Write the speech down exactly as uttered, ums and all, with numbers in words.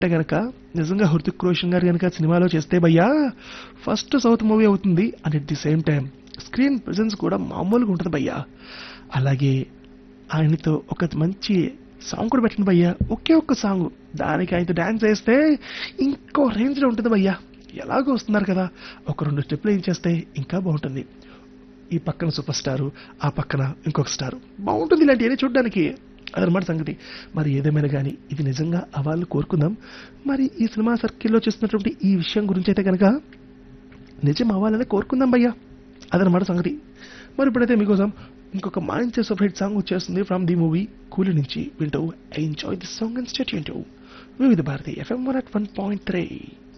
అంటే గనక నిజంగా హృతిక్ రోషన్ గారు గనక సినిమాలో చేస్తే భయ్యా ఫస్ట్ సౌత్ మూవీ అవుతుంది and at the same time screen presence కూడా మామూలుగా ఉంటుంది భయ్యా. అలాగే ఆయనతో ఒక మంచి సాంగ్ కూడా పెట్టండి భయ్యా, ఒకే ఒక్క సాంగ్, దానికి ఆయనతో డాన్స్ వేస్తే ఇంకో రేంజ్లో ఉంటుంది భయ్యా. ఎలాగో వస్తున్నారు కదా, ఒక రెండు స్టెప్లు ఏం చేస్తే ఇంకా బాగుంటుంది. ఈ పక్కన సూపర్ స్టారు, ఆ పక్కన ఇంకొక స్టారు, బాగుంటుంది ఇలాంటివన్నీ చూడడానికి. అదనమాట సంగతి. మరి ఏదేమైనా కానీ ఇది నిజంగా అవ్వాలని కోరుకుందాం. మరి ఈ సినిమా సర్కిల్లో చేస్తున్నటువంటి ఈ విషయం గురించి అయితే కనుక నిజం అవ్వాలని కోరుకుందాం భయ్యా. అదనమాట సంగతి. మరి ఇప్పుడైతే మీకోసం ఇంకొక మంచి సపరేట్ సాంగ్ వచ్చేస్తుంది ఫ్రమ్ ది మూవీ కూలీ నుంచి. వింటూ enjoy this song and state వింటూ వివిధ Bharati FM one at one point three.